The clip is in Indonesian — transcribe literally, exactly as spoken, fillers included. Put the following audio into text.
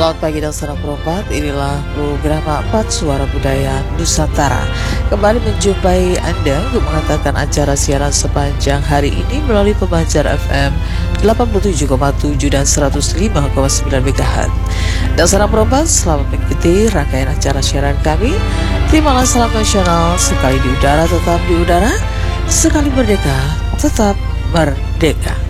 Selamat pagi dan salam hormat. Inilah program empat Suara Budaya Nusantara. Kembali menjumpai Anda untuk mengatakan acara siaran sepanjang hari ini melalui Pemancar F M delapan puluh tujuh koma tujuh dan seratus lima koma sembilan megahertz. Dan salam hormat, selamat mengikuti rangkaian acara siaran kami. Terimalah salam nasional, sekali di udara tetap di udara, sekali merdeka tetap merdeka.